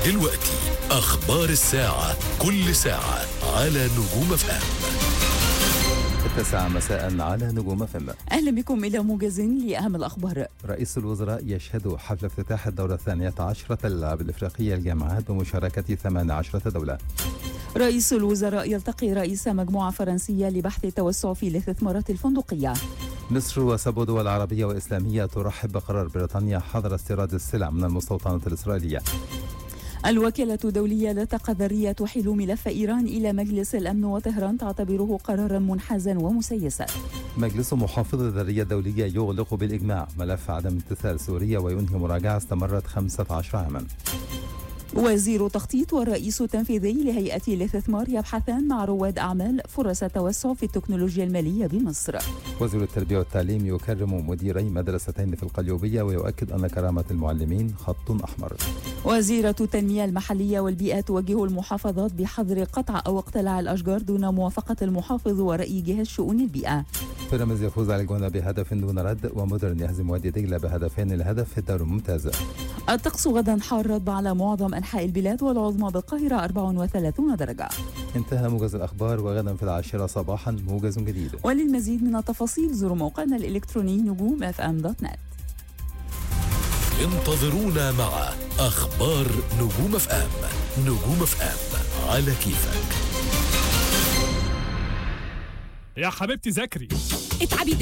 دلوقتي أخبار الساعة، كل ساعة على نجوم FM. 9 مساء على نجوم FM. أهلا بكم إلى موجز لأهم الأخبار. رئيس الوزراء يشهد حفل افتتاح الدورة 12 للألعاب الإفريقية للجامعات بمشاركة 18 دولة. رئيس الوزراء يلتقي رئيس مجموعة فرنسية لبحث التوسع في الاستثمارات الفندقية. مصر وسبع دول عربية وإسلامية ترحب بقرار بريطانيا حظر استيراد السلع من المستوطنات الإسرائيلية. الوكالة الدولية للتقديرية تحيل ملف إيران إلى مجلس الأمن وطهران تعتبره قرارا منحازا ومسيسا. مجلس محافظ الذرية الدولية يغلق بالإجماع ملف عدم امتثال سوريا وينهي مراجعة استمرت 15 عاما. وزير التخطيط والرئيس التنفيذي لهيئة الاستثمار يبحثان مع رواد أعمال فرص التوسع في التكنولوجيا المالية بمصر. وزير التربية والتعليم يكرم مديري مدرستين في القليوبية ويؤكد أن كرامة المعلمين خط أحمر. وزيرة التنمية المحلية والبيئة توجه المحافظات بحظر قطع أو اقتلاع الأشجار دون موافقة المحافظ ورأي جهاز شؤون البيئة. بيراميدز يفوز على الجونة بهدف دون رد، ومودرن يهزم وادي دجلة بهدفين الهدف في الدوري الممتاز. الطقس غدا حار رطب على معظم أنحاء البلاد والعظمى بالقاهرة 34 درجة. انتهى موجز الأخبار، وغدا في 10 صباحا موجز جديد. وللمزيد من التفاصيل زوروا موقعنا الإلكتروني نجوم FM.net. انتظرونا مع أخبار نجوم FM. نجوم FM على كيفك. يا حبيبتي ذاكري اتعبي